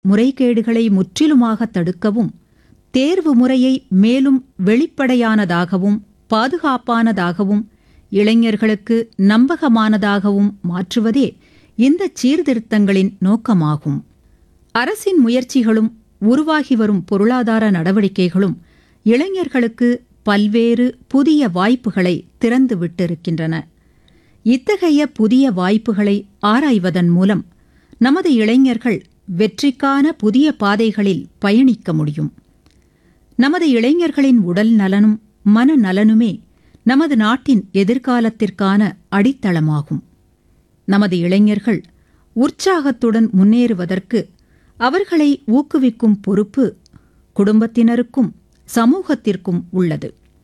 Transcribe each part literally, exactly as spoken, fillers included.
முறைகேடுகளை முற்றிலுமாக தடுக்கவும், தேர்வு முறையை மேலும் வெளிப்படையானதாகவும் பாதுகாப்பானதாகவும் இளைஞர்களுக்கு நம்பகமானதாகவும் மாற்றுவதே இந்த சீர்திருத்தங்களின் நோக்கமாகும். அரசின் முயற்சிகளும் உருவாகி வரும் பொருளாதார நடவடிக்கைகளும் இளைஞர்களுக்கு பல்வேறு புதிய வாய்ப்புகளை திறந்து விட்டிருக்கின்றன. இத்தகைய புதிய வாய்ப்புகளை ஆராய்வதன் மூலம் நமது இளைஞர்கள் வெற்றிக்கான புதிய பாதைகளில் பயணிக்க முடியும். நமது இளைஞர்களின் உடல் நலனும் மனநலனுமே நமது நாட்டின் எதிர்காலத்திற்கான அடித்தளமாகும். நமது இளைஞர்கள் உற்சாகத்துடன் முன்னேறுவதற்கு அவர்களை ஊக்குவிக்கும் பொறுப்பு குடும்பத்தினருக்கும் சமூகத்திற்கும் உள்ளது.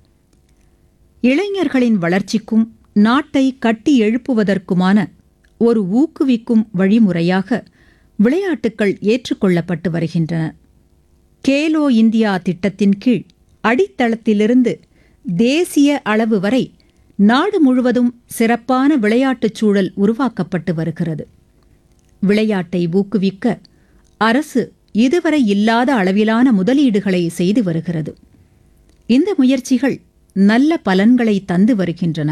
இளைஞர்களின் வளர்ச்சிக்கும் நாட்டை கட்டி எழுப்புவதற்குமான ஒரு ஊக்குவிக்கும் வழிமுறையாக விளையாட்டுக்கள் ஏற்றுக்கொள்ளப்பட்டு வருகின்றன. கேலோ இந்தியா திட்டத்தின் கீழ் அடித்தளத்திலிருந்து தேசிய அளவு வரை நாடு முழுவதும் சிறப்பான விளையாட்டுச் சூழல் உருவாக்கப்பட்டு வருகிறது. விளையாட்டை ஊக்குவிக்க அரசு இதுவரை இல்லாத அளவிலான முதலீடுகளை செய்து வருகிறது. இந்த முயற்சிகள் நல்ல பலன்களை தந்து வருகின்றன.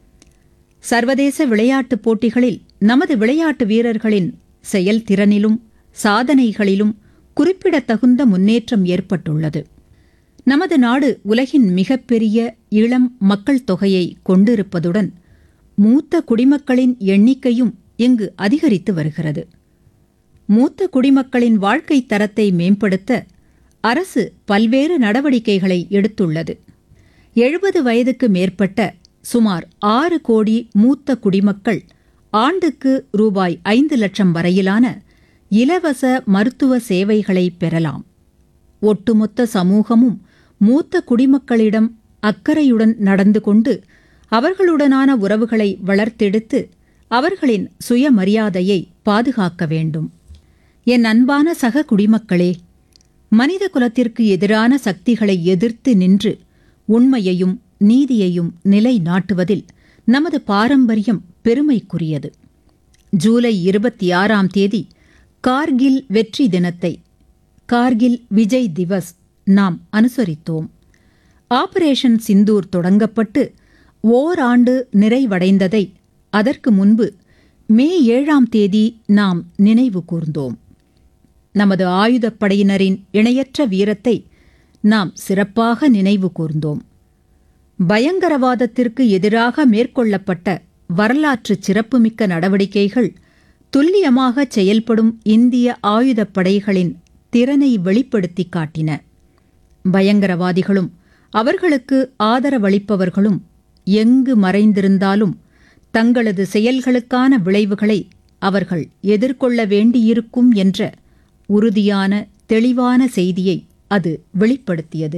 சர்வதேச விளையாட்டுப் போட்டிகளில் நமது விளையாட்டு வீரர்களின் செயல்திறனிலும் சாதனைகளிலும் குறிப்பிடத்தகுந்த முன்னேற்றம் ஏற்பட்டுள்ளது. நமது நாடு உலகின் மிகப்பெரிய இளம் மக்கள் தொகையை கொண்டிருப்பதுடன் மூத்த குடிமக்களின் எண்ணிக்கையும் இங்கு அதிகரித்து வருகிறது. மூத்த குடிமக்களின் வாழ்க்கை தரத்தை மேம்படுத்த அரசு பல்வேறு நடவடிக்கைகளை எடுத்துள்ளது. எழுபது வயதுக்கு மேற்பட்ட சுமார் ஆறு கோடி மூத்த குடிமக்கள் ஆண்டுக்கு ரூபாய் ஐந்து லட்சம் வரையிலான இலவச மருத்துவ சேவைகளை பெறலாம். ஒட்டுமொத்த சமூகமும் மூத்த குடிமக்களிடம் அக்கறையுடன் நடந்து கொண்டு அவர்களுடனான உறவுகளை வளர்த்தெடுத்து அவர்களின் சுயமரியாதையை பாதுகாக்க வேண்டும். என் அன்பான சக குடிமக்களே, மனித குலத்திற்கு எதிரான சக்திகளை எதிர்த்து நின்று உண்மையையும் நீதியையும் நிலைநாட்டுவதில் நமது பாரம்பரியம் பெருமைக்குரியது. ஜூலை இருபத்தி ஆறாம் தேதி கார்கில் வெற்றி தினத்தை, கார்கில் விஜய் திவஸ், நாம் அனுசரித்தோம். ஆபரேஷன் சிந்தூர் தொடங்கப்பட்டு ஓராண்டு நிறைவடைந்ததை அதற்கு முன்பு மே ஏழாம் தேதி நாம் நினைவு கூர்ந்தோம். நமது ஆயுதப்படையினரின் இணையற்ற வீரத்தை நாம் சிறப்பாக நினைவு கூர்ந்தோம். பயங்கரவாதத்திற்கு எதிராக மேற்கொள்ளப்பட்ட வரலாற்று சிறப்புமிக்க நடவடிக்கைகள் துல்லியமாக செயல்படும் இந்திய ஆயுதப்படைகளின் திறனை வெளிப்படுத்தி காட்டின. பயங்கரவாதிகளும் அவர்களுக்கு ஆதரவளிப்பவர்களும் எங்கு மறைந்திருந்தாலும் தங்களது செயல்களுக்கான விளைவுகளை அவர்கள் எதிர்கொள்ள வேண்டியிருக்கும் என்ற உறுதியான தெளிவான செய்தியை அது வெளிப்படுத்தியது.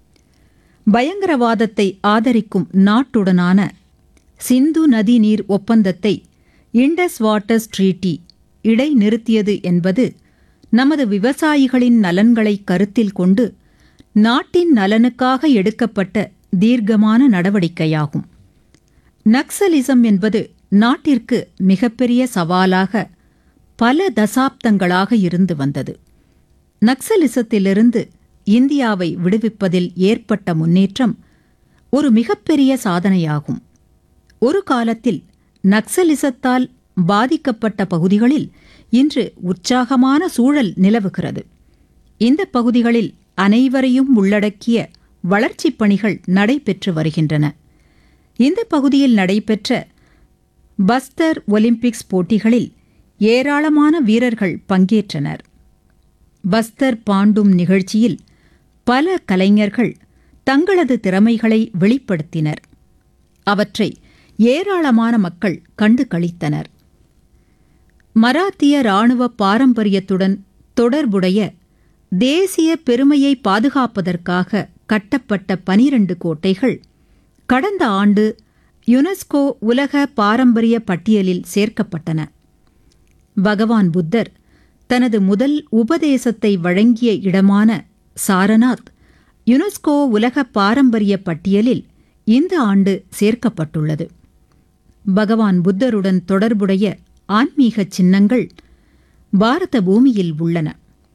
பயங்கரவாதத்தை ஆதரிக்கும் நாட்டுடனான சிந்து நதி நீர் ஒப்பந்தத்தை இண்டஸ் வாட்டர்ஸ் ட்ரீட்டி இடைநிறுத்தியது என்பது நமது விவசாயிகளின் நலன்களை கருத்தில் கொண்டு நாட்டின் நலனுக்காக எடுக்கப்பட்ட தீர்க்கமான நடவடிக்கையாகும். நக்சலிசம் என்பது நாட்டிற்கு மிகப்பெரிய சவாலாக பல தசாப்தங்களாக இருந்து வந்தது. நக்சலிசத்திலிருந்து இந்தியாவை விடுவிப்பதில் ஏற்பட்ட முன்னேற்றம் ஒரு மிகப்பெரிய சாதனையாகும். ஒரு காலத்தில் நக்சலிசத்தால் பாதிக்கப்பட்ட பகுதிகளில் இன்று உற்சாகமான சூழல் நிலவுகிறது. இந்த பகுதிகளில் அனைவரையும் உள்ளடக்கிய வளர்ச்சிப் பணிகள் நடைபெற்று வருகின்றன. இந்த பகுதியில் நடைபெற்ற பஸ்தர் ஒலிம்பிக்ஸ் போட்டிகளில் ஏராளமான வீரர்கள் பங்கேற்றனர். பஸ்தர் பாண்டும் நிகழ்ச்சியில் பல கலைஞர்கள் தங்களது திறமைகளை வெளிப்படுத்தினர். அவற்றை ஏராளமான மக்கள் கண்டு களித்தனர். மராத்திய இராணுவ பாரம்பரியத்துடன் தொடர்புடைய தேசிய பெருமையை பாதுகாப்பதற்காக கட்டப்பட்ட பனிரண்டு கோட்டைகள் கடந்த ஆண்டு யுனெஸ்கோ உலக பாரம்பரிய பட்டியலில் சேர்க்கப்பட்டன. பகவான் புத்தர் தனது முதல் உபதேசத்தை வழங்கிய இடமான சாரநாத் யுனெஸ்கோ உலக பாரம்பரிய பட்டியலில் இந்த ஆண்டு சேர்க்கப்பட்டுள்ளது. பகவான் புத்தருடன் தொடர்புடைய ஆன்மீக சின்னங்கள் பாரத பூமியில் உள்ளன.